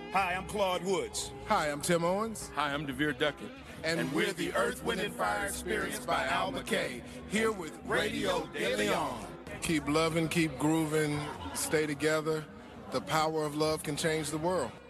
Hi, I'm Claude Woods. Hi, I'm Tim Owens. Hi, I'm DeVere Duckett. And we're the Earth, Wind, and Fire Experience by Al McKay, here with Radio De Leon. Keep loving, keep grooving, stay together. The power of love can change the world.